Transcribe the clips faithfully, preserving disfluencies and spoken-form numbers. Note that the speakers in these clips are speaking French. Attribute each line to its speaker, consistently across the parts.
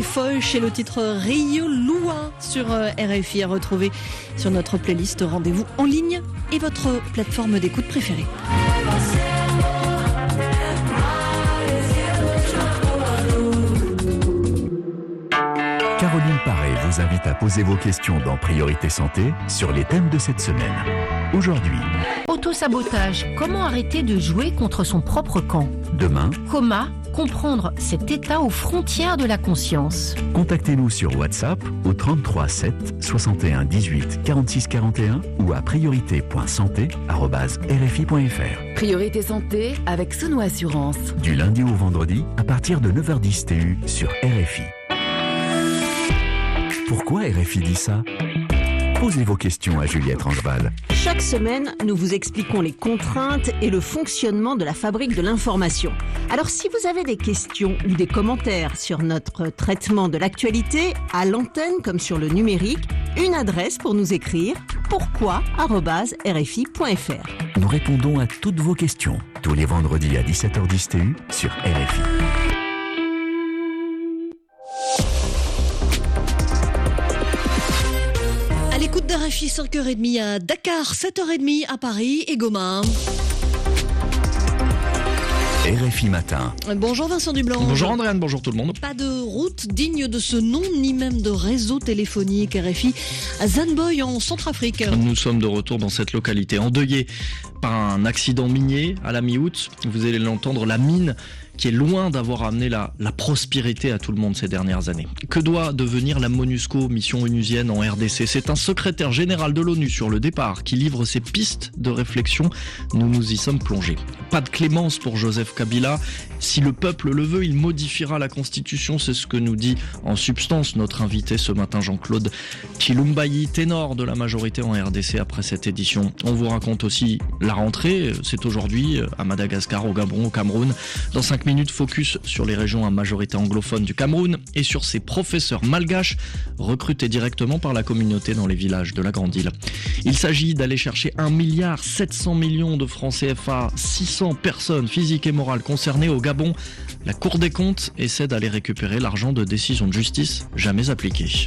Speaker 1: Foch et le titre Rio Lua sur R F I à retrouver sur notre playlist Rendez-vous en ligne et votre plateforme d'écoute préférée.
Speaker 2: Caroline Paré vous invite à poser vos questions dans Priorité Santé sur les thèmes de cette semaine. Aujourd'hui,
Speaker 3: autosabotage, comment arrêter de jouer contre son propre camp?
Speaker 2: Demain,
Speaker 3: Coma, comprendre cet état aux frontières de la conscience.
Speaker 2: Contactez-nous sur WhatsApp au trente-trois sept soixante et un dix-huit quarante-six quarante et un ou à priorité point santé arobase r f i point f r.
Speaker 4: Priorité Santé avec Sono Assurance.
Speaker 2: Du lundi au vendredi à partir de neuf heures dix T U sur R F I. Pourquoi R F I dit ça? Posez vos questions à Juliette Rangeval.
Speaker 5: Chaque semaine, nous vous expliquons les contraintes et le fonctionnement de la fabrique de l'information. Alors si vous avez des questions ou des commentaires sur notre traitement de l'actualité, à l'antenne comme sur le numérique, une adresse pour nous écrire, pourquoi arobase r f i point f r.
Speaker 2: Nous répondons à toutes vos questions tous les vendredis à dix-sept heures dix T U sur R F I.
Speaker 1: Écoute d'R F I, cinq heures trente à Dakar, sept heures trente à Paris et Goma.
Speaker 2: R F I Matin.
Speaker 1: Bonjour Vincent Dublanc.
Speaker 6: Bonjour Andréane, bonjour tout le monde.
Speaker 1: Pas de route digne de ce nom, ni même de réseau téléphonique. R F I à Zanboy en Centrafrique.
Speaker 6: Nous sommes de retour dans cette localité endeuillée par un accident minier à la mi-août. Vous allez l'entendre, la mine qui est loin d'avoir amené la, la prospérité à tout le monde ces dernières années. Que doit devenir la MONUSCO, mission onusienne en R D C? C'est un secrétaire général de l'ONU sur le départ qui livre ses pistes de réflexion. Nous nous y sommes plongés. Pas de clémence pour Joseph Kabila. Si le peuple le veut, il modifiera la Constitution. C'est ce que nous dit en substance notre invité ce matin, Jean-Claude Chilumbayi, ténor de la majorité en R D C après cette édition. On vous raconte aussi la rentrée. C'est aujourd'hui à Madagascar, au Gabon, au Cameroun. Dans cinq minutes, focus sur les régions à majorité anglophone du Cameroun et sur ses professeurs malgaches recrutés directement par la communauté dans les villages de la Grande Île. Il s'agit d'aller chercher un milliard sept cents millions de francs C F A, six cents personnes physiques et morales concernées au Gabon. La Cour des comptes essaie d'aller récupérer l'argent de décisions de justice jamais appliquées.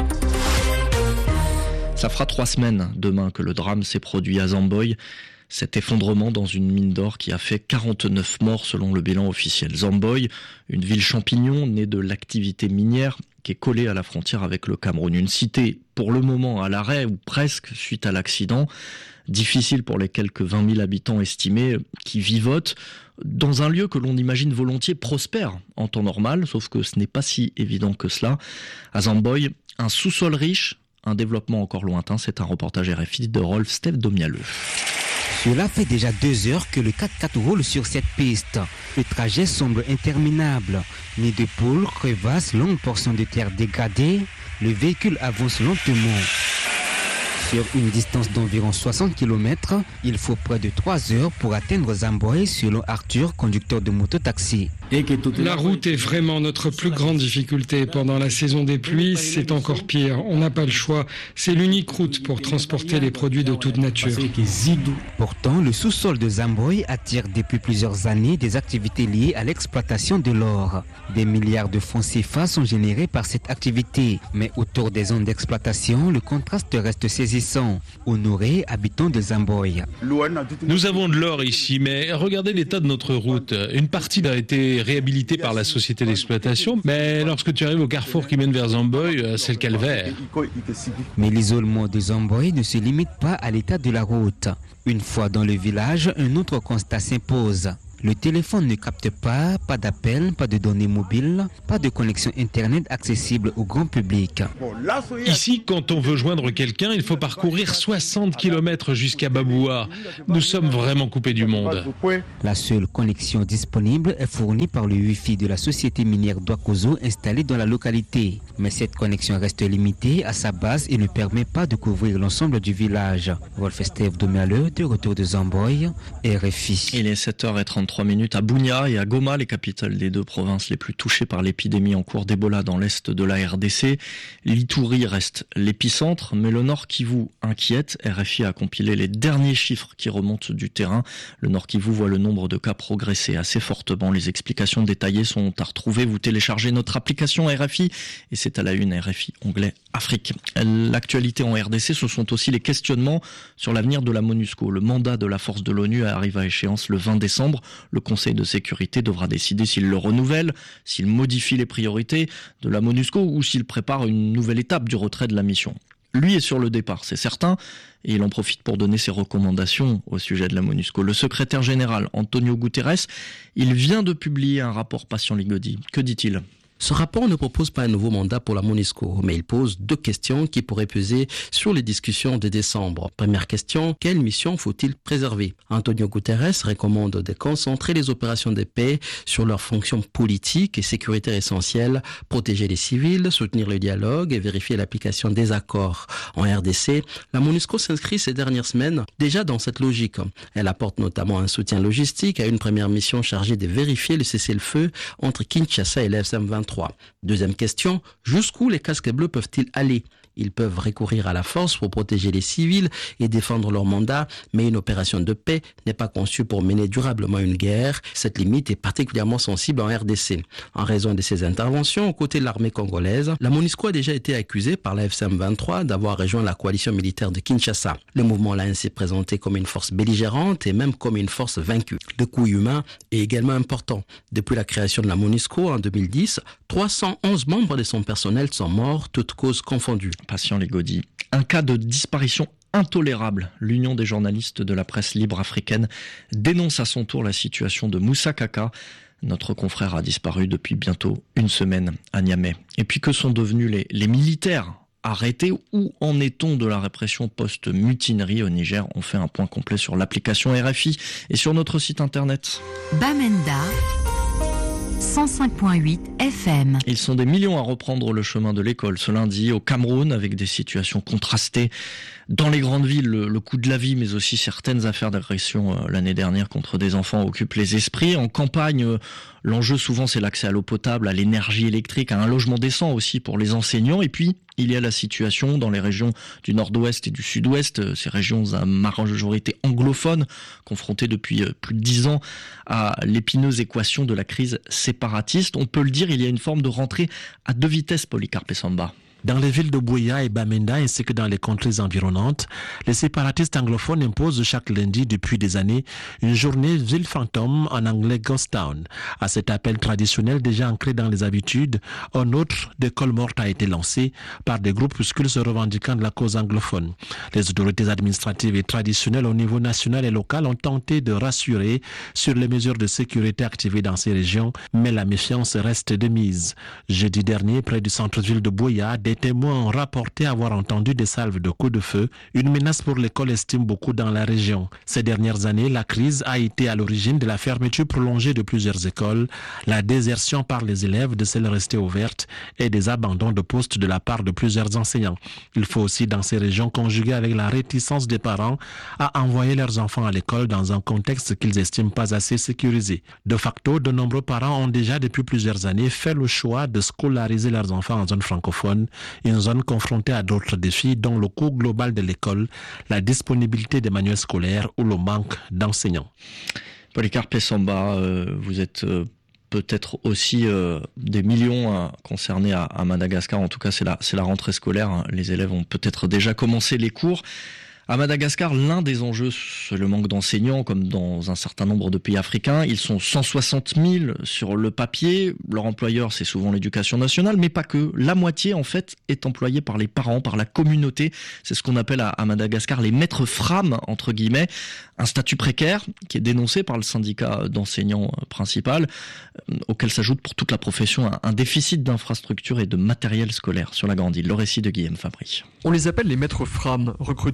Speaker 6: Ça fera trois semaines demain que le drame s'est produit à Zamboy. Cet effondrement dans une mine d'or qui a fait quarante-neuf morts selon le bilan officiel. Zamboy, une ville champignon née de l'activité minière qui est collée à la frontière avec le Cameroun. Une cité pour le moment à l'arrêt ou presque suite à l'accident. Difficile pour les quelques vingt mille habitants estimés qui vivotent dans un lieu que l'on imagine volontiers prospère en temps normal, sauf que ce n'est pas si évident que cela. À Zamboy, un sous-sol riche, un développement encore lointain. C'est un reportage R F I de Rolf Steve Domialeux.
Speaker 7: Cela fait déjà deux heures que le quatre-quatre roule sur cette piste. Le trajet semble interminable. Nid de poules, crevasses, longues portions de terre dégradées. Le véhicule avance lentement. Sur une distance d'environ soixante kilomètres, il faut près de trois heures pour atteindre Zamboy, selon Arthur, conducteur de moto-taxi.
Speaker 8: La route est vraiment notre plus grande difficulté. Pendant la saison des pluies, c'est encore pire. On n'a pas le choix. C'est l'unique route pour transporter les produits de toute nature.
Speaker 7: Pourtant, le sous-sol de Zamboy attire depuis plusieurs années des activités liées à l'exploitation de l'or. Des milliards de francs C F A sont générés par cette activité. Mais autour des zones d'exploitation, le contraste reste saisissant. Honoré, habitant de Zamboy.
Speaker 9: Nous avons de l'or ici, mais regardez l'état de notre route. Une partie a été réhabilitée par la société d'exploitation, mais lorsque tu arrives au carrefour qui mène vers Zamboy, c'est le calvaire.
Speaker 7: Mais l'isolement de Zamboy ne se limite pas à l'état de la route. Une fois dans le village, un autre constat s'impose. Le téléphone ne capte pas, pas d'appel, pas de données mobiles, pas de connexion internet accessible au grand public.
Speaker 9: Ici, quand on veut joindre quelqu'un, il faut parcourir soixante kilomètres jusqu'à Baboua. Nous sommes vraiment coupés du monde.
Speaker 7: La seule connexion disponible est fournie par le Wi-Fi de la société minière Douakozo installée dans la localité. Mais cette connexion reste limitée à sa base et ne permet pas de couvrir l'ensemble du village. Wolf Steve Domialeux, de retour de Zamboy, R F I.
Speaker 6: Il est sept heures trente. trente-trois minutes à Bunia et à Goma, les capitales des deux provinces les plus touchées par l'épidémie en cours d'Ebola dans l'est de la R D C. L'Ituri reste l'épicentre, mais le Nord Kivu inquiète. R F I a compilé les derniers chiffres qui remontent du terrain. Le Nord Kivu voit le nombre de cas progresser assez fortement. Les explications détaillées sont à retrouver. Vous téléchargez notre application R F I et c'est à la une R F I onglet Afrique. L'actualité en R D C, ce sont aussi les questionnements sur l'avenir de la MONUSCO. Le mandat de la force de l'ONU arrive à échéance le vingt décembre. Le Conseil de sécurité devra décider s'il le renouvelle, s'il modifie les priorités de la MONUSCO ou s'il prépare une nouvelle étape du retrait de la mission. Lui est sur le départ, c'est certain, et il en profite pour donner ses recommandations au sujet de la MONUSCO. Le secrétaire général Antonio Guterres, il vient de publier un rapport patient Ligodi. Que dit-il ?
Speaker 10: Ce rapport ne propose pas un nouveau mandat pour la MONUSCO, mais il pose deux questions qui pourraient peser sur les discussions de décembre. Première question, quelle mission faut-il préserver ? Antonio Guterres recommande de concentrer les opérations de paix sur leurs fonctions politiques et sécuritaires essentielles, protéger les civils, soutenir le dialogue et vérifier l'application des accords. En R D C, la MONUSCO s'inscrit ces dernières semaines déjà dans cette logique. Elle apporte notamment un soutien logistique à une première mission chargée de vérifier le cessez-le-feu entre Kinshasa et l'F C M vingt-trois. Deuxième question, jusqu'où les casques bleus peuvent-ils aller ? Ils peuvent recourir à la force pour protéger les civils et défendre leur mandat, mais une opération de paix n'est pas conçue pour mener durablement une guerre. Cette limite est particulièrement sensible en R D C. En raison de ces interventions aux côtés de l'armée congolaise, la MONUSCO a déjà été accusée par la F C M vingt-trois d'avoir rejoint la coalition militaire de Kinshasa. Le mouvement l'a ainsi présenté comme une force belligérante et même comme une force vaincue. Le coût humain est également important. Depuis la création de la MONUSCO en deux mille dix, trois cent onze membres de son personnel sont morts, toutes causes confondues.
Speaker 6: Patient Ligodi. Un cas de disparition intolérable. L'Union des journalistes de la presse libre africaine dénonce à son tour la situation de Moussa Kaka. Notre confrère a disparu depuis bientôt une semaine à Niamey. Et puis que sont devenus les, les militaires arrêtés ? Où en est-on de la répression post-mutinerie au Niger ? On fait un point complet sur l'application R F I et sur notre site internet.
Speaker 3: Bamenda cent cinq virgule huit F M.
Speaker 6: Ils sont des millions à reprendre le chemin de l'école ce lundi au Cameroun, avec des situations contrastées. Dans les grandes villes, le, le coût de la vie, mais aussi certaines affaires d'agression euh, l'année dernière contre des enfants occupent les esprits. En campagne, euh, l'enjeu souvent c'est l'accès à l'eau potable, à l'énergie électrique, à un logement décent aussi pour les enseignants. Et puis, il y a la situation dans les régions du nord-ouest et du sud-ouest, ces régions à majorité anglophone, confrontées depuis plus de dix ans à l'épineuse équation de la crise séparatiste. On peut le dire, il y a une forme de rentrée à deux vitesses, Polycarpe Samba.
Speaker 11: Dans les villes de Buea et Bamenda ainsi que dans les contrées environnantes, les séparatistes anglophones imposent chaque lundi depuis des années une journée ville fantôme, en anglais Ghost Town. À cet appel traditionnel déjà ancré dans les habitudes, un autre d'école morte a été lancé par des groupuscules se revendiquant de la cause anglophone. Les autorités administratives et traditionnelles au niveau national et local ont tenté de rassurer sur les mesures de sécurité activées dans ces régions, mais la méfiance reste de mise. Jeudi dernier, près du centre-ville de Buea, des témoins ont rapporté avoir entendu des salves de coups de feu, une menace pour l'école estime beaucoup dans la région. Ces dernières années, la crise a été à l'origine de la fermeture prolongée de plusieurs écoles, la désertion par les élèves de celles restées ouvertes et des abandons de postes de la part de plusieurs enseignants. Il faut aussi dans ces régions conjuguer avec la réticence des parents à envoyer leurs enfants à l'école dans un contexte qu'ils estiment pas assez sécurisé. De facto, de nombreux parents ont déjà depuis plusieurs années fait le choix de scolariser leurs enfants en zone francophone, une zone confrontée à d'autres défis dont le coût global de l'école, la disponibilité des manuels scolaires ou le manque d'enseignants.
Speaker 6: Polycarpe Samba, euh, vous êtes euh, peut-être aussi euh, des millions euh, concernés à, à Madagascar. En tout cas, c'est la, c'est la rentrée scolaire. Hein. Les élèves ont peut-être déjà commencé les cours. À Madagascar, l'un des enjeux, c'est le manque d'enseignants, comme dans un certain nombre de pays africains. Ils sont cent soixante mille sur le papier. Leur employeur, c'est souvent l'éducation nationale, mais pas que. La moitié, en fait, est employée par les parents, par la communauté. C'est ce qu'on appelle à, à Madagascar les maîtres frames, entre guillemets. Un statut précaire qui est dénoncé par le syndicat d'enseignants principal, euh, auquel s'ajoute pour toute la profession un, un déficit d'infrastructures et de matériel scolaire sur la grande île. Le récit de Guillaume Fabry.
Speaker 12: On les appelle les maîtres frames, recrutés par les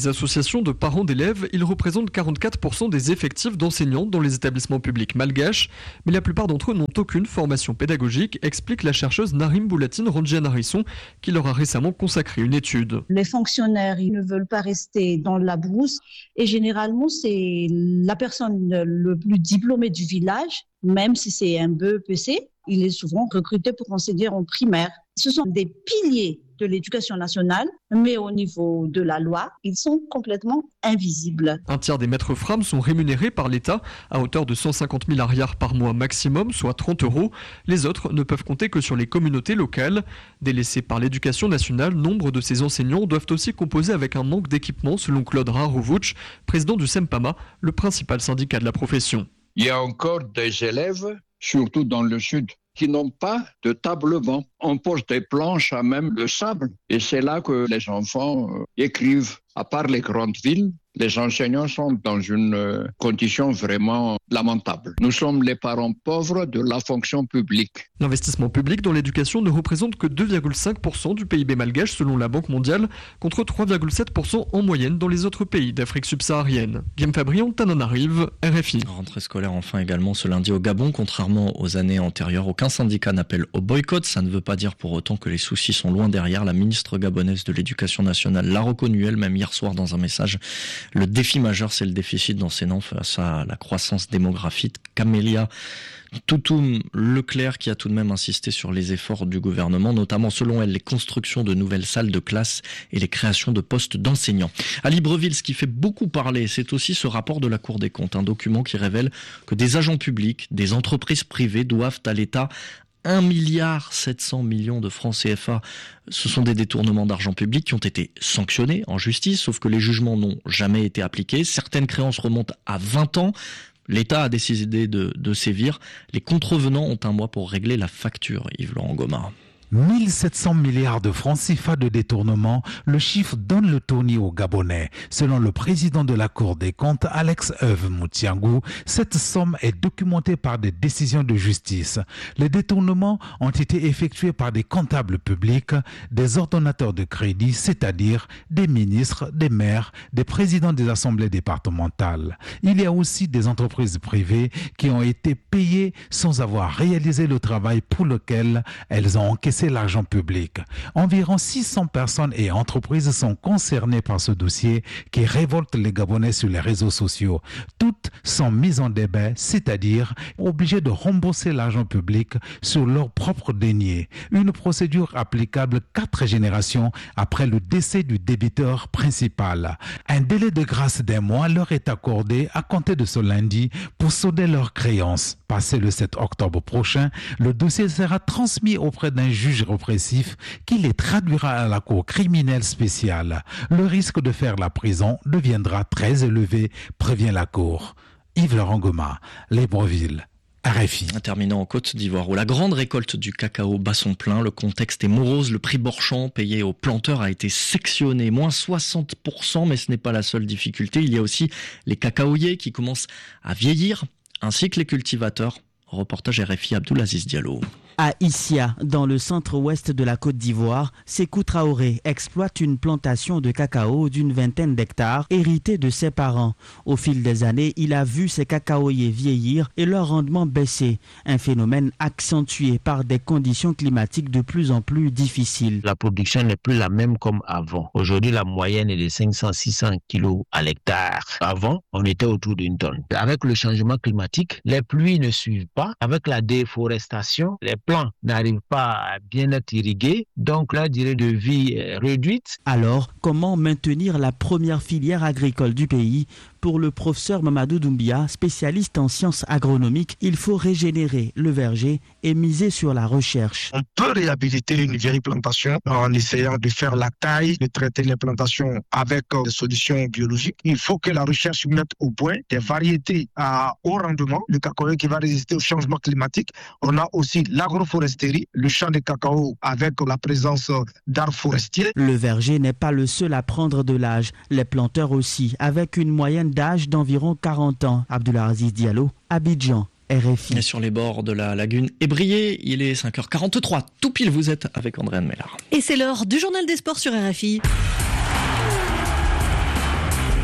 Speaker 12: les associations de parents d'élèves, ils représentent quarante-quatre pour cent des effectifs d'enseignants dans les établissements publics malgaches, mais la plupart d'entre eux n'ont aucune formation pédagogique, explique la chercheuse Narim Boulatine Randjian-Harisson, qui leur a récemment consacré une étude.
Speaker 13: Les fonctionnaires, ils ne veulent pas rester dans la brousse et généralement, c'est la personne le plus diplômée du village, même si c'est un B E P C, il est souvent recruté pour enseigner en primaire. Ce sont des piliers de l'éducation nationale, mais au niveau de la loi, ils sont complètement invisibles.
Speaker 12: Un tiers des maîtres frames sont rémunérés par l'État à hauteur de cent cinquante mille arrières par mois maximum, soit trente euros. Les autres ne peuvent compter que sur les communautés locales. Délaissés par l'éducation nationale, nombre de ces enseignants doivent aussi composer avec un manque d'équipement, selon Claude Rarovouch, président du SEMPAMA, le principal syndicat de la profession.
Speaker 14: Il y a encore des élèves, surtout dans le sud, qui n'ont pas de table-banc. On pose des planches à même le sable et c'est là que les enfants euh, écrivent. À part les grandes villes, les enseignants sont dans une euh, condition vraiment lamentable. Nous sommes les parents pauvres de la fonction publique.
Speaker 12: L'investissement public dans l'éducation ne représente que deux virgule cinq pour cent du P I B malgache selon la Banque mondiale, contre trois virgule sept pour cent en moyenne dans les autres pays d'Afrique subsaharienne. Guillaume Fabrion, Tananarive, R F I.
Speaker 6: Rentrée scolaire enfin également ce lundi au Gabon. Contrairement aux années antérieures, aucun syndicat n'appelle au boycott. Ça ne veut pas dire pour autant que les soucis sont loin derrière. La ministre gabonaise de l'Éducation nationale l'a reconnu elle-même hier soir dans un message. Le défi majeur, c'est le déficit d'enseignants face à la croissance démographique. Camélia Toutoum Leclerc qui a tout de même insisté sur les efforts du gouvernement, notamment selon elle les constructions de nouvelles salles de classe et les créations de postes d'enseignants. À Libreville, ce qui fait beaucoup parler, c'est aussi ce rapport de la Cour des comptes, un document qui révèle que des agents publics, des entreprises privées doivent à l'État un milliard sept cents millions de francs C F A. Ce sont des détournements d'argent public qui ont été sanctionnés en justice, sauf que les jugements n'ont jamais été appliqués. Certaines créances remontent à vingt ans. L'État a décidé de, de sévir. Les contrevenants ont un mois pour régler la facture, Yves-Laurent Gomard.
Speaker 15: mille sept cents milliards de francs C F A de détournement, le chiffre donne le tournis aux Gabonais. Selon le président de la Cour des comptes, Alex Euve Moutiangou, cette somme est documentée par des décisions de justice. Les détournements ont été effectués par des comptables publics, des ordonnateurs de crédit, c'est-à-dire des ministres, des maires, des présidents des assemblées départementales. Il y a aussi des entreprises privées qui ont été payées sans avoir réalisé le travail pour lequel elles ont encaissé l'argent public. Environ six cents personnes et entreprises sont concernées par ce dossier qui révolte les Gabonais sur les réseaux sociaux. Toutes sont mises en débat, c'est-à-dire obligées de rembourser l'argent public sur leur propre denier. Une procédure applicable quatre générations après le décès du débiteur principal. Un délai de grâce d'un mois leur est accordé à compter de ce lundi pour solder leurs créances. Passé le sept octobre prochain, le dossier sera transmis auprès d'un juge répressif qui les traduira à la cour criminelle spéciale. Le risque de faire la prison deviendra très élevé, prévient la cour. Yves-Laurent Goma, Libreville. R F I.
Speaker 6: Terminant en Côte d'Ivoire, où la grande récolte du cacao bat son plein, le contexte est morose, le prix Borchamp payé aux planteurs a été sectionné, moins soixante pour cent, mais ce n'est pas la seule difficulté. Il y a aussi les cacaoyers qui commencent à vieillir, ainsi que les cultivateurs. Reportage R F I Abdoulaziz Diallo.
Speaker 16: À Issia, dans le centre-ouest de la Côte d'Ivoire, Sékou Traoré exploite une plantation de cacao d'une vingtaine d'hectares héritée de ses parents. Au fil des années, il a vu ses cacaoyers vieillir et leur rendement baisser, un phénomène accentué par des conditions climatiques de plus en plus difficiles.
Speaker 17: La production n'est plus la même comme avant. Aujourd'hui, la moyenne est de cinq cents à six cents kilos à l'hectare. Avant, on était autour d'une tonne. Avec le changement climatique, les pluies ne suivent pas. Avec la déforestation, les plants n'arrivent pas à bien être irrigués, donc la durée de vie est réduite.
Speaker 16: Alors, comment maintenir la première filière agricole du pays? Pour le professeur Mamadou Doumbia, spécialiste en sciences agronomiques, il faut régénérer le verger et miser sur la recherche.
Speaker 18: On peut réhabiliter une vieille plantation en essayant de faire la taille, de traiter les plantations avec des solutions biologiques. Il faut que la recherche mette au point des variétés à haut rendement, le cacao qui va résister au changement climatique. On a aussi l'agroforesterie, le champ de cacao avec la présence d'arbres forestiers.
Speaker 16: Le verger n'est pas le seul à prendre de l'âge. Les planteurs aussi, avec une moyenne d'âge d'environ quarante ans. Abdoulaziz Diallo, Abidjan, R F I.
Speaker 6: Et sur les bords de la lagune Ébrié, il est cinq heures quarante-trois. Tout pile, vous êtes avec Andréane Mellard.
Speaker 1: Et c'est l'heure du journal des sports sur R F I.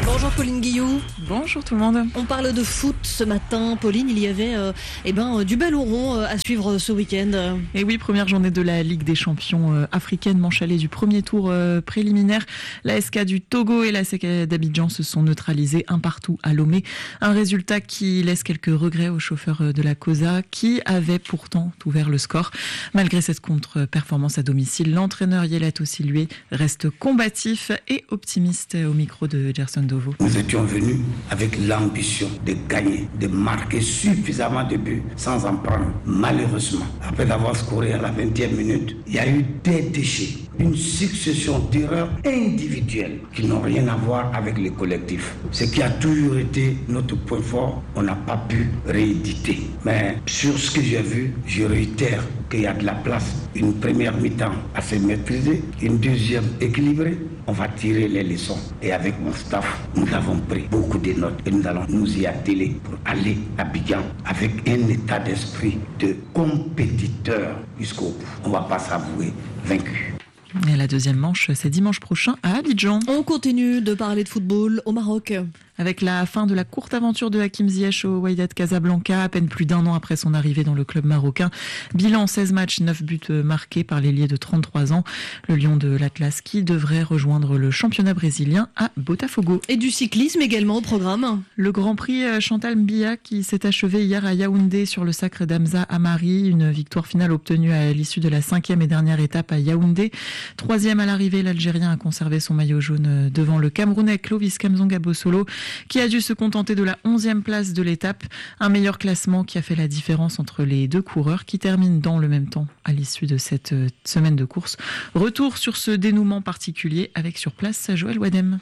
Speaker 1: Bonjour Pauline Guillou.
Speaker 19: Bonjour tout le monde.
Speaker 1: On parle de foot ce matin. Pauline, il y avait euh, eh ben, euh, du ballon rond euh, à suivre ce week-end.
Speaker 19: Et oui, première journée de la Ligue des champions euh, africaine, manche allée du premier tour euh, préliminaire. La S K du Togo et la S K d'Abidjan se sont neutralisés un partout à Lomé. Un résultat qui laisse quelques regrets aux chauffeurs de la COSA qui avaient pourtant ouvert le score. Malgré cette contre-performance à domicile, l'entraîneur Yelato Silué reste combatif et optimiste au micro de Gerson Dovo.
Speaker 20: Nous étions venus avec l'ambition de gagner, de marquer suffisamment de buts sans en prendre. Malheureusement, après avoir scoré à la vingtième minute, il y a eu des déchets, une succession d'erreurs individuelles qui n'ont rien à voir avec le collectif. Ce qui a toujours été notre point fort, on n'a pas pu rééditer. Mais sur ce que j'ai vu, je réitère qu'il y a de la place. Une première mi-temps assez maîtrisée, une deuxième équilibrée. On va tirer les leçons. Et avec mon staff, nous avons pris beaucoup de notes et nous allons nous y atteler pour aller à Abidjan avec un état d'esprit de compétiteur jusqu'au bout. On ne va pas s'avouer vaincu.
Speaker 19: Et la deuxième manche, c'est dimanche prochain à Abidjan.
Speaker 1: On continue de parler de football au Maroc.
Speaker 19: Avec la fin de la courte aventure de Hakim Ziyech au Wydad Casablanca, à peine plus d'un an après son arrivée dans le club marocain. Bilan seize matchs, neuf buts marqués par l'ailier de trente-trois ans. Le lion de l'Atlas qui devrait rejoindre le championnat brésilien à Botafogo.
Speaker 1: Et du cyclisme également au programme.
Speaker 19: Le Grand Prix Chantal Mbia qui s'est achevé hier à Yaoundé sur le sacre d'Hamza Amari. Une victoire finale obtenue à l'issue de la cinquième et dernière étape à Yaoundé. Troisième à l'arrivée, l'Algérien a conservé son maillot jaune devant le Camerounais Clovis Kamzonga Bossolo, qui a dû se contenter de la onzième place de l'étape. Un meilleur classement qui a fait la différence entre les deux coureurs qui terminent dans le même temps à l'issue de cette semaine de course. Retour sur ce dénouement particulier avec sur place Joël Wadem.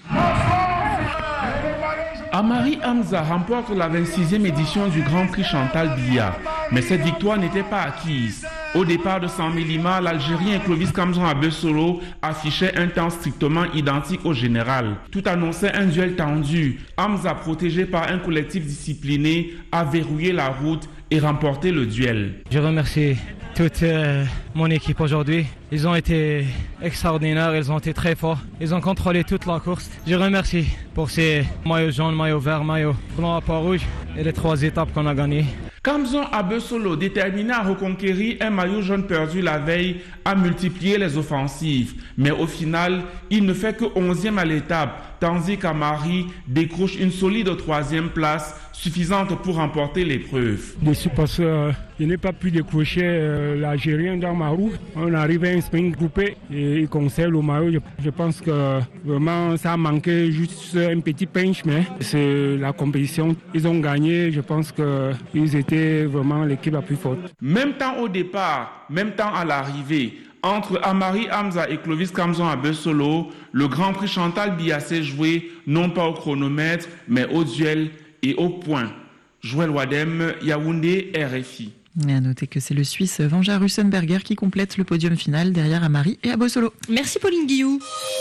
Speaker 21: Amari Hamza remporte la vingt-sixième édition du Grand Prix Chantal Biya. Mais cette victoire n'était pas acquise. Au départ de San Mélima, l'Algérien Clovis Kamzonga Bossolo affichait un temps strictement identique au général. Tout annonçait un duel tendu. Hamza, protégé par un collectif discipliné, a verrouillé la route et remporté le duel.
Speaker 22: Je remercie toute euh, mon équipe aujourd'hui. Ils ont été extraordinaires, ils ont été très forts. Ils ont contrôlé toute la course. Je remercie pour ces maillots jaunes, maillots verts, maillots blancs à pas rouge et les trois étapes qu'on a gagnées.
Speaker 21: Kamzonga Bossolo, déterminé à reconquérir un maillot jaune perdu la veille, a multiplié les offensives. Mais au final, il ne fait que onzième à l'étape, tandis qu'Amari décroche une solide troisième place, suffisante pour remporter l'épreuve.
Speaker 23: Déçu parce que euh, je n'ai pas pu décrocher euh, l'Algérien dans ma roue. On arrive à un sprint groupé et il conserve le maillot. Je, je pense que euh, vraiment ça a manqué juste un petit pinch, mais c'est la compétition. Ils ont gagné. Je pense qu'ils étaient vraiment l'équipe la plus forte.
Speaker 21: Même temps au départ, même temps à l'arrivée. Entre Amari Hamza et Clovis Kamzonga Bossolo, le Grand Prix Chantal Biya s'est joué non pas au chronomètre, mais au duel et au point. Joël Wadem, Yaoundé, R F I.
Speaker 19: Et à noter que c'est le Suisse Vanja Russenberger qui complète le podium final derrière Amari et Bossolo.
Speaker 1: Merci Pauline Guillou.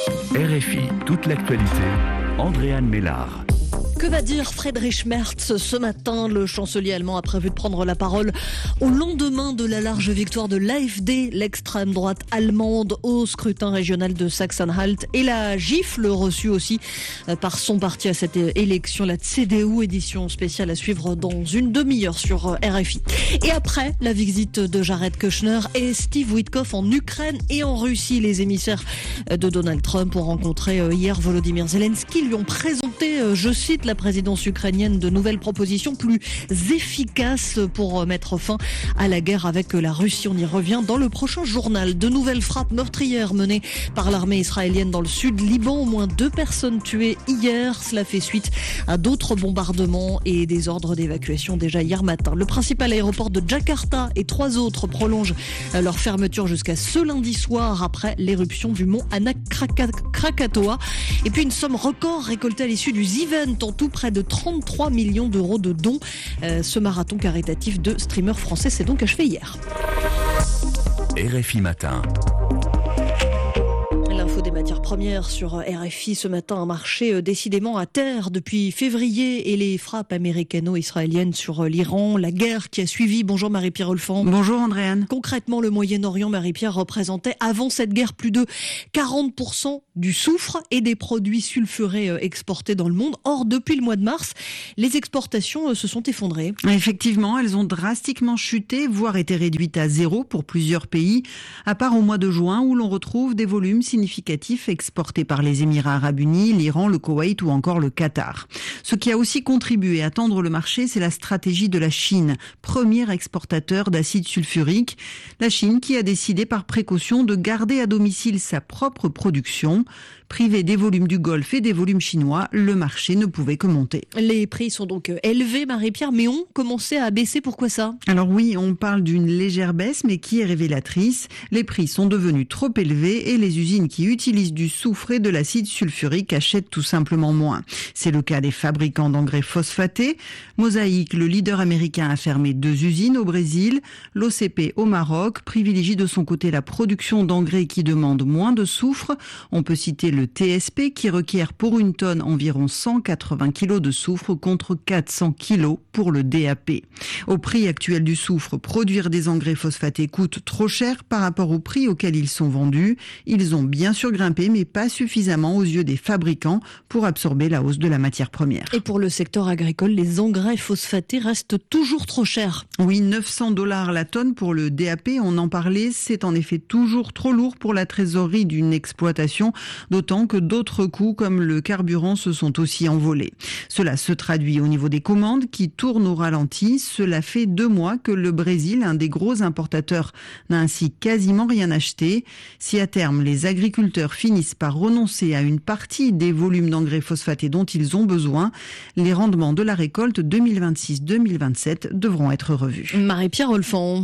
Speaker 2: R F I, toute l'actualité, Andréane Mélard.
Speaker 1: Que va dire Friedrich Merz ce matin? Le chancelier allemand a prévu de prendre la parole au lendemain de la large victoire de l'A F D, l'extrême droite allemande, au scrutin régional de Sachsen-Anhalt. Et la gifle reçue aussi par son parti à cette élection, la C D U, édition spéciale à suivre dans une demi-heure sur R F I. Et après la visite de Jared Kushner et Steve Witkoff en Ukraine et en Russie, les émissaires de Donald Trump ont rencontré hier Volodymyr Zelensky, lui ont présenté, je cite, la présidence ukrainienne de nouvelles propositions plus efficaces pour mettre fin à la guerre avec la Russie. On y revient dans le prochain journal. De nouvelles frappes meurtrières menées par l'armée israélienne dans le sud Liban. Au moins deux personnes tuées hier. Cela fait suite à d'autres bombardements et des ordres d'évacuation déjà hier matin. Le principal aéroport de Jakarta et trois autres prolongent leur fermeture jusqu'à ce lundi soir après l'éruption du mont Anak Krakatoa. Et puis une somme record récoltée à l'issue du Z-Event, en tout près de trente-trois millions d'euros de dons. Euh, ce marathon caritatif de streamers français s'est donc achevé hier.
Speaker 2: R F I Matin.
Speaker 1: L'info des matières premières. Première sur R F I ce matin, un marché décidément à terre depuis février et les frappes américano-israéliennes sur l'Iran, la guerre qui a suivi. Bonjour Marie-Pierre Olfan.
Speaker 4: Bonjour Andréane.
Speaker 1: Concrètement, le Moyen-Orient, Marie-Pierre, représentait avant cette guerre plus de quarante pour cent du soufre et des produits sulfurés exportés dans le monde. Or, depuis le mois de mars, les exportations se sont effondrées.
Speaker 4: Effectivement, elles ont drastiquement chuté, voire été réduites à zéro pour plusieurs pays, à part au mois de juin où l'on retrouve des volumes significatifs exportés par les Émirats arabes unis, l'Iran, le Koweït ou encore le Qatar. Ce qui a aussi contribué à tendre le marché, c'est la stratégie de la Chine, premier exportateur d'acide sulfurique. La Chine qui a décidé par précaution de garder à domicile sa propre production. Privé des volumes du Golfe et des volumes chinois, le marché ne pouvait que monter.
Speaker 1: Les prix sont donc élevés, Marie-Pierre, mais ont commencé à baisser. Pourquoi ça ?
Speaker 4: Alors oui, on parle d'une légère baisse, mais qui est révélatrice. Les prix sont devenus trop élevés et les usines qui utilisent du soufre et de l'acide sulfurique achètent tout simplement moins. C'est le cas des fabricants d'engrais phosphatés. Mosaïque, le leader américain, a fermé deux usines au Brésil. L'O C P au Maroc privilégie de son côté la production d'engrais qui demandent moins de soufre. On peut citer le T S P qui requiert pour une tonne environ cent quatre-vingts kilos de soufre contre quatre cents kilos pour le D A P. Au prix actuel du soufre, produire des engrais phosphatés coûte trop cher par rapport au prix auquel ils sont vendus. Ils ont bien sûr grimpé, mais pas suffisamment aux yeux des fabricants pour absorber la hausse de la matière première.
Speaker 1: Et pour le secteur agricole, les engrais phosphatés restent toujours trop chers.
Speaker 4: Oui, neuf cents dollars la tonne pour le D A P, on en parlait, c'est en effet toujours trop lourd pour la trésorerie d'une exploitation, d'autant que d'autres coûts comme le carburant se sont aussi envolés. Cela se traduit au niveau des commandes qui tournent au ralenti. Cela fait deux mois que le Brésil, un des gros importateurs, n'a ainsi quasiment rien acheté. Si à terme les agriculteurs finissent par renoncer à une partie des volumes d'engrais phosphatés dont ils ont besoin, les rendements de la récolte deux mille vingt-six deux mille vingt-sept devront être revus.
Speaker 1: Marie-Pierre Olfan.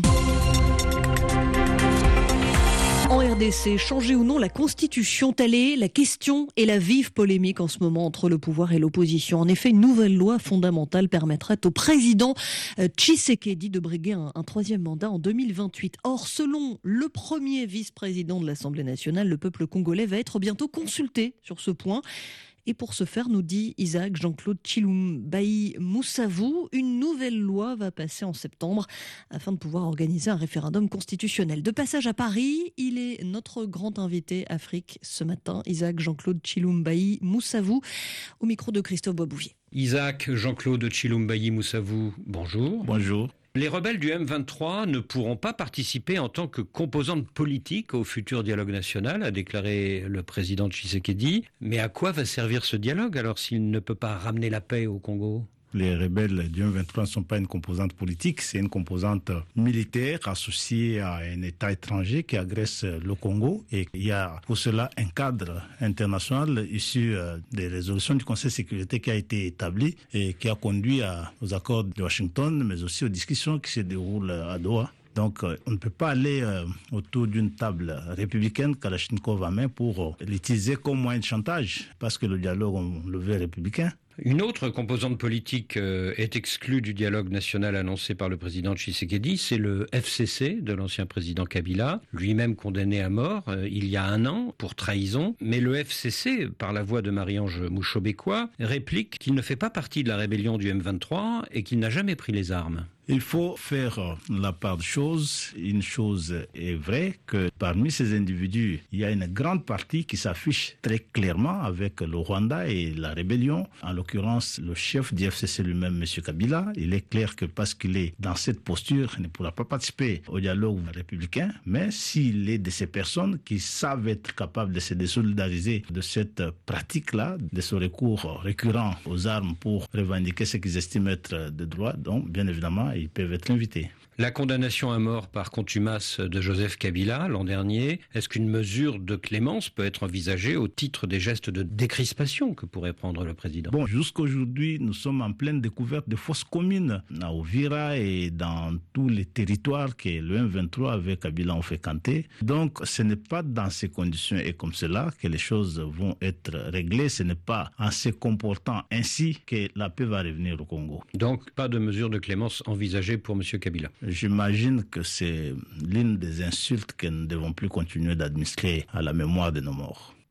Speaker 1: En R D C, changer ou non la Constitution, telle est la question et la vive polémique en ce moment entre le pouvoir et l'opposition. En effet, une nouvelle loi fondamentale permettrait au président Tshisekedi de briguer un, un troisième mandat en deux mille vingt-huit. Or, selon le premier vice-président de l'Assemblée nationale, le peuple congolais va être bientôt consulté sur ce point. Et pour ce faire, nous dit Isaac Jean-Claude Tshilombayi Moussavou, une nouvelle loi va passer en septembre afin de pouvoir organiser un référendum constitutionnel. De passage à Paris, il est notre grand invité Afrique ce matin, Isaac Jean-Claude Tshilombayi Moussavou, au micro de Christophe Boisbouvier.
Speaker 5: Isaac Jean-Claude Tshilombayi Moussavou, bonjour.
Speaker 8: Bonjour.
Speaker 5: Les rebelles du M vingt-trois ne pourront pas participer en tant que composante politique au futur dialogue national, a déclaré le président Tshisekedi. Mais à quoi va servir ce dialogue alors s'il ne peut pas ramener la paix au Congo ?
Speaker 8: Les rebelles du M vingt-trois ne sont pas une composante politique, c'est une composante militaire associée à un État étranger qui agresse le Congo. Et il y a pour cela un cadre international issu des résolutions du Conseil de sécurité qui a été établi et qui a conduit à, aux accords de Washington, mais aussi aux discussions qui se déroulent à Doha. Donc, on ne peut pas aller euh, autour d'une table républicaine Kalachnikov à main pour euh, l'utiliser comme moyen de chantage, parce que le dialogue, on le veut républicain.
Speaker 5: Une autre composante politique euh, est exclue du dialogue national annoncé par le président Tshisekedi, c'est le F C C de l'ancien président Kabila, lui-même condamné à mort euh, il y a un an pour trahison. Mais le F C C, par la voix de Marie-Ange Mouchobekwa, réplique qu'il ne fait pas partie de la rébellion du M vingt-trois et qu'il n'a jamais pris les armes.
Speaker 8: Il faut faire la part des choses. Une chose est vraie, que parmi ces individus, il y a une grande partie qui s'affiche très clairement avec le Rwanda et la rébellion. En l'occurrence, le chef du F C C lui-même, M. Kabila, il est clair que parce qu'il est dans cette posture, il ne pourra pas participer au dialogue républicain. Mais s'il est de ces personnes qui savent être capables de se désolidariser de cette pratique-là, de ce recours récurrent aux armes pour revendiquer ce qu'ils estiment être des droits, donc bien évidemment, ils peuvent être invités.
Speaker 5: La condamnation à mort par contumace de Joseph Kabila l'an dernier, est-ce qu'une mesure de clémence peut être envisagée au titre des gestes de décrispation que pourrait prendre le président ?
Speaker 8: Bon, jusqu'aujourd'hui, nous sommes en pleine découverte de fosses communes à Uvira et dans tous les territoires que le M vingt-trois avec Kabila ont fréquenté. Donc, ce n'est pas dans ces conditions et comme cela que les choses vont être réglées. Ce n'est pas en se comportant ainsi que la paix va revenir au Congo.
Speaker 5: Donc, pas de mesure de clémence envisagée pour M. Kabila ?
Speaker 8: J'imagine que c'est l'une des insultes que nous ne devons plus continuer d'administrer à la mémoire de nos morts.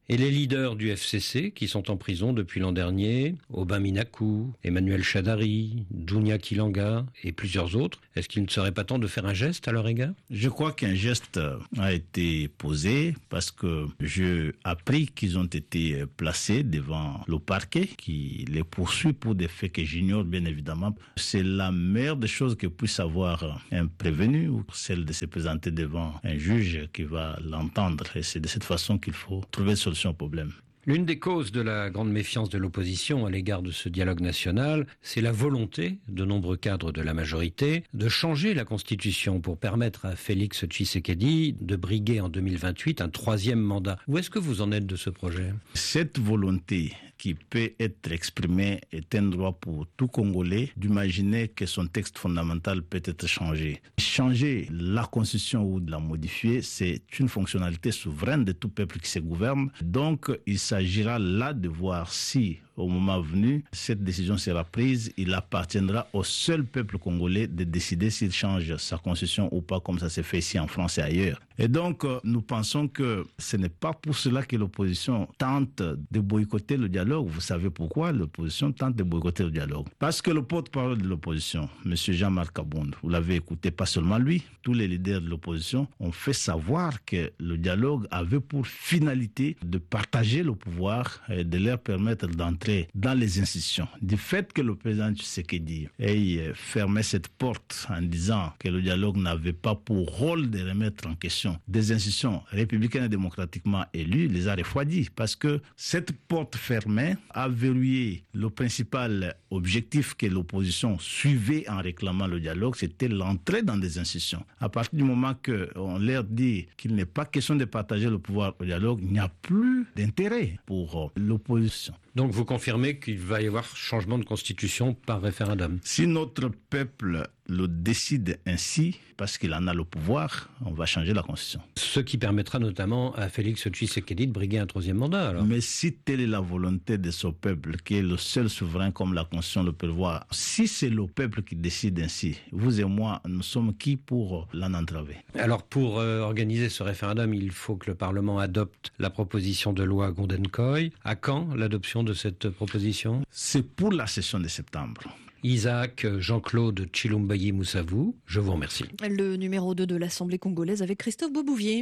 Speaker 5: Et les leaders du F C C qui sont en prison depuis l'an dernier, Aubin Minakou, Emmanuel Chadari, Dounia Kilanga et plusieurs autres, est-ce qu'il ne serait pas temps de faire un geste à leur égard?
Speaker 8: Je crois qu'un geste a été posé parce que j'ai appris qu'ils ont été placés devant le parquet qui les poursuit pour des faits que j'ignore bien évidemment. C'est la meilleure des choses que puisse avoir un prévenu ou celle de se présenter devant un juge qui va l'entendre. Et c'est de cette façon qu'il faut trouver une solution au problème.
Speaker 5: L'une des causes de la grande méfiance de l'opposition à l'égard de ce dialogue national, c'est la volonté de nombreux cadres de la majorité de changer la Constitution pour permettre à Félix Tshisekedi de briguer en deux mille vingt-huit un troisième mandat. Où est-ce que vous en êtes de ce projet?
Speaker 8: Cette volonté qui peut être exprimée est un droit pour tout Congolais d'imaginer que son texte fondamental peut être changé. Changer la Constitution ou de la modifier, c'est une fonctionnalité souveraine de tout peuple qui se gouverne. Donc, il s'agira là de voir si, au moment venu, cette décision sera prise. Il appartiendra au seul peuple congolais de décider s'il change sa constitution ou pas, comme ça s'est fait ici en France et ailleurs. Et donc, nous pensons que ce n'est pas pour cela que l'opposition tente de boycotter le dialogue. Vous savez pourquoi l'opposition tente de boycotter le dialogue? Parce que le porte-parole de l'opposition, M. Jean-Marc Abound, vous l'avez écouté, pas seulement lui, tous les leaders de l'opposition ont fait savoir que le dialogue avait pour finalité de partager le pouvoir et de leur permettre d'entrer dans les institutions. Du fait que le président Tshisekedi ait fermé cette porte en disant que le dialogue n'avait pas pour rôle de remettre en question des institutions républicaines et démocratiquement élues, les a refroidis parce que cette porte fermée a verrouillé le principal objectif que l'opposition suivait en réclamant le dialogue, c'était l'entrée dans des institutions. À partir du moment qu'on leur dit qu'il n'est pas question de partager le pouvoir au dialogue, il n'y a plus d'intérêt pour l'opposition.
Speaker 5: Donc vous confirmez qu'il va y avoir changement de constitution par référendum?
Speaker 8: Si notre peuple le décide ainsi, parce qu'il en a le pouvoir, on va changer la constitution.
Speaker 5: Ce qui permettra notamment à Félix Tshisekedi de briguer un troisième mandat, alors.
Speaker 8: Mais si telle est la volonté de ce peuple, qui est le seul souverain comme la constitution le prévoit, si c'est le peuple qui décide ainsi, vous et moi, nous sommes qui pour l'en entraver?
Speaker 5: Alors pour euh, organiser ce référendum, il faut que le Parlement adopte la proposition de loi Gondenkoy. À quand l'adoption de cette proposition?
Speaker 8: C'est pour la session de septembre.
Speaker 5: Isaac Jean-Claude Chilumbayi Moussavou, je vous remercie.
Speaker 1: Le numéro deux de l'Assemblée congolaise avec Christophe Bobouvier.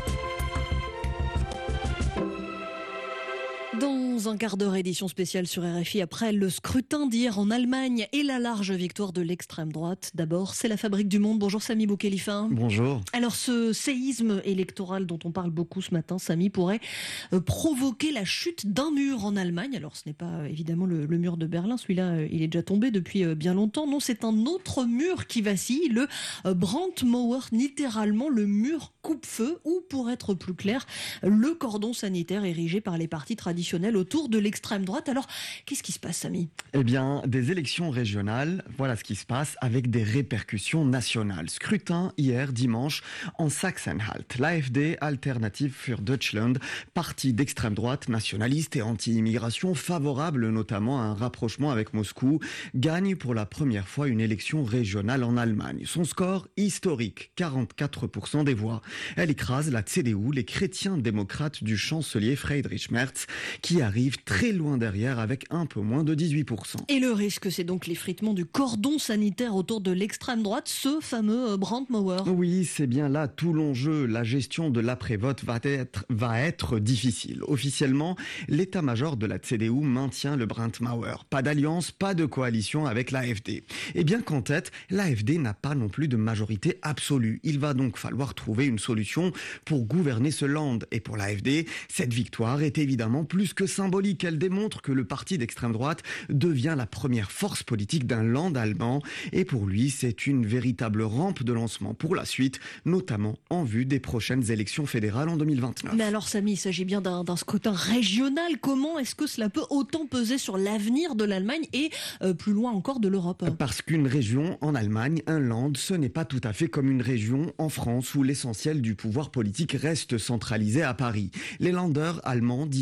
Speaker 1: Dans un quart d'heure, édition spéciale sur R F I après le scrutin d'hier en Allemagne et la large victoire de l'extrême droite. D'abord, c'est la Fabrique du Monde. Bonjour Samy Boukhelifa.
Speaker 7: Bonjour.
Speaker 1: Alors ce séisme électoral dont on parle beaucoup ce matin, Samy, pourrait euh, provoquer la chute d'un mur en Allemagne. Alors ce n'est pas euh, évidemment le, le mur de Berlin, celui-là euh, il est déjà tombé depuis euh, bien longtemps. Non, c'est un autre mur qui vacille, le euh, Brandmauer, littéralement le mur coupe-feu, ou pour être plus clair, le cordon sanitaire érigé par les partis traditionnels autour de l'extrême droite. Alors, qu'est-ce qui se passe, Samy ?
Speaker 7: Eh bien, des élections régionales, voilà ce qui se passe avec des répercussions nationales. Scrutin hier dimanche en Sachsen-Anhalt. L'A F D, Alternative für Deutschland, parti d'extrême droite, nationaliste et anti-immigration, favorable notamment à un rapprochement avec Moscou, gagne pour la première fois une élection régionale en Allemagne. Son score historique, quarante-quatre pour cent des voix. Elle écrase la C D U, les chrétiens démocrates du chancelier Friedrich Merz, qui arrive très loin derrière avec un peu moins de dix-huit pour cent.
Speaker 1: Et le risque, c'est donc l'effritement du cordon sanitaire autour de l'extrême droite, ce fameux Brandmauer.
Speaker 7: Oui, c'est bien là tout l'enjeu. La gestion de l'après-vote va être, va être difficile. Officiellement, l'état-major de la C D U maintient le Brandmauer. Pas d'alliance, pas de coalition avec l'A F D. Et bien qu'en tête, l'A F D n'a pas non plus de majorité absolue. Il va donc falloir trouver une solution pour gouverner ce land. Et pour l'A F D, cette victoire est évidemment plus que symbolique. Elle démontre que le parti d'extrême droite devient la première force politique d'un land allemand. Et pour lui, c'est une véritable rampe de lancement pour la suite, notamment en vue des prochaines élections fédérales en deux mille vingt-neuf.
Speaker 1: Mais alors, Samy, il s'agit bien d'un, d'un scrutin régional. Comment est-ce que cela peut autant peser sur l'avenir de l'Allemagne et euh, plus loin encore de l'Europe ?
Speaker 7: Parce qu'une région en Allemagne, un land, ce n'est pas tout à fait comme une région en France où l'essentiel du pouvoir politique reste centralisé à Paris. Les landers allemands disposent de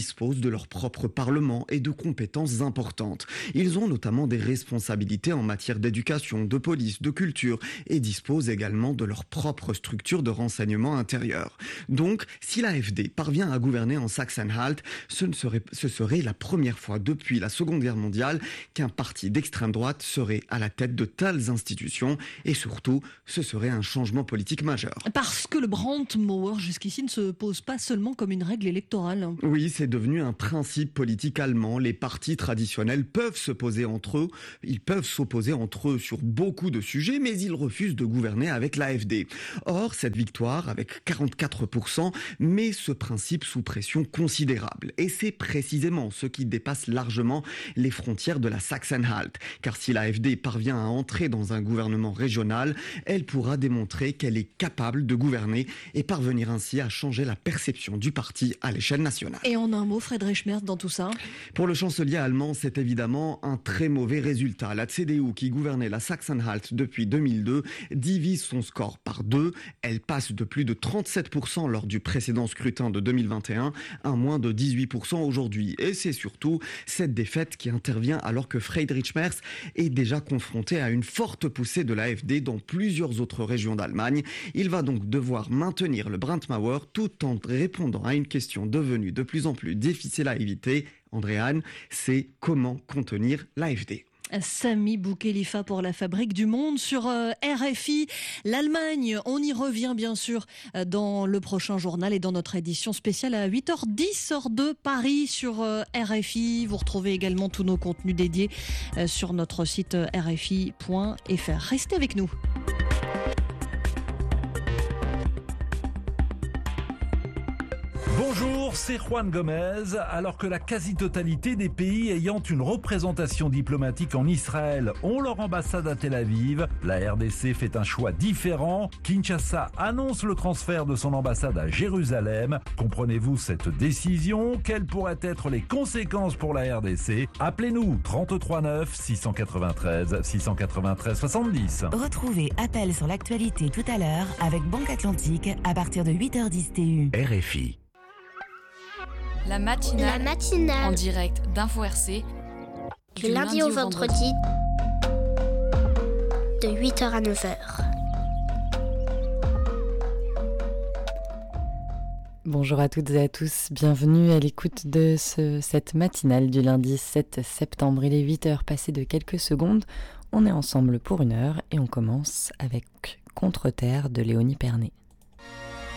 Speaker 7: de leur propre parlement et de compétences importantes. Ils ont notamment des responsabilités en matière d'éducation, de police, de culture et disposent également de leur propre structure de renseignement intérieur. Donc, si l'A F D parvient à gouverner en Sachsen-Anhalt, ce, ne serait, ce serait la première fois depuis la Seconde Guerre mondiale qu'un parti d'extrême droite serait à la tête de telles institutions et surtout, ce serait un changement politique majeur.
Speaker 1: Parce que le Brandmauer jusqu'ici ne se pose pas seulement comme une règle électorale.
Speaker 7: Oui, c'est devenu un principe politique allemand. Les partis traditionnels peuvent se poser entre eux, ils peuvent s'opposer entre eux sur beaucoup de sujets, mais ils refusent de gouverner avec l'A F D. Or, cette victoire, avec quarante-quatre pour cent, met ce principe sous pression considérable. Et c'est précisément ce qui dépasse largement les frontières de la Sachsen-Anhalt. Car si l'A F D parvient à entrer dans un gouvernement régional, elle pourra démontrer qu'elle est capable de gouverner et parvenir ainsi à changer la perception du parti à l'échelle nationale.
Speaker 1: Et en un mot, Friedrich Merz dans tout ça ?
Speaker 7: Pour le chancelier allemand, c'est évidemment un très mauvais résultat. La C D U, qui gouvernait la Sachsen-Anhalt depuis deux mille deux, divise son score par deux. Elle passe de plus de trente-sept pour cent lors du précédent scrutin de deux mille vingt et un à moins de dix-huit pour cent aujourd'hui. Et c'est surtout cette défaite qui intervient alors que Friedrich Merz est déjà confronté à une forte poussée de l'A F D dans plusieurs autres régions d'Allemagne. Il va donc devoir maintenir le Brandmauer tout en répondant à une question devenue de plus en plus difficile à éviter. Andréane, c'est comment contenir l'A F D.
Speaker 1: Sami Boukhelifa pour la Fabrique du Monde sur euh, R F I. L'Allemagne, on y revient bien sûr euh, dans le prochain journal et dans notre édition spéciale à huit heures dix, heure de Paris sur euh, R F I. Vous retrouvez également tous nos contenus dédiés euh, sur notre site euh, r f i point f r. Restez avec nous.
Speaker 3: Bonjour, c'est Juan Gomez. Alors que la quasi-totalité des pays ayant une représentation diplomatique en Israël ont leur ambassade à Tel Aviv, la R D C fait un choix différent. Kinshasa annonce le transfert de son ambassade à Jérusalem. Comprenez-vous cette décision? Quelles pourraient être les conséquences pour la R D C? Appelez-nous trente-trois neuf six cent quatre-vingt-treize six cent quatre-vingt-treize soixante-dix.
Speaker 9: Retrouvez Appel sur l'actualité tout à l'heure avec Banque Atlantique à partir de huit heures dix T U.
Speaker 2: R F I.
Speaker 10: La matinale,
Speaker 24: La matinale.
Speaker 10: En direct d'Info R C.
Speaker 24: Du, du lundi, lundi au vendredi, de huit heures à neuf heures.
Speaker 25: Bonjour à toutes et à tous, bienvenue à l'écoute de ce, cette matinale du lundi sept septembre. Il est huit heures passées de quelques secondes, on est ensemble pour une heure et on commence avec Contre-Terre de Léonie Pernet.